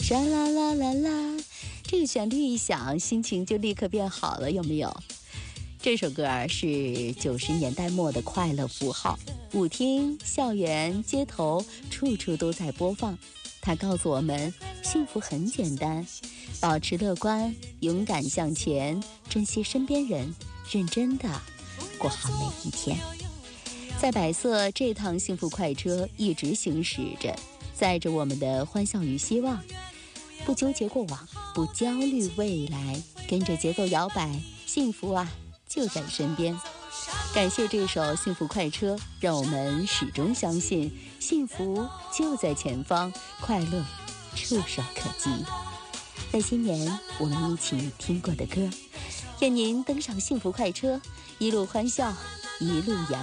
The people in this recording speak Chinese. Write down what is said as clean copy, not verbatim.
沙啦啦啦啦，这个旋律一响，心情就立刻变好了，有没有？这首歌是90年代末的快乐符号，舞厅、校园、街头，处处都在播放。它告诉我们，幸福很简单，保持乐观，勇敢向前，珍惜身边人，认真的过好每一天。在百色，这趟幸福快车一直行驶着，载着我们的欢笑与希望，不纠结过往，不焦虑未来，跟着节奏摇摆，幸福啊就在身边。感谢这首幸福快车，让我们始终相信幸福就在前方，快乐触手可及。在新年我们一起听过的歌，愿您登上幸福快车，一路欢笑，一路扬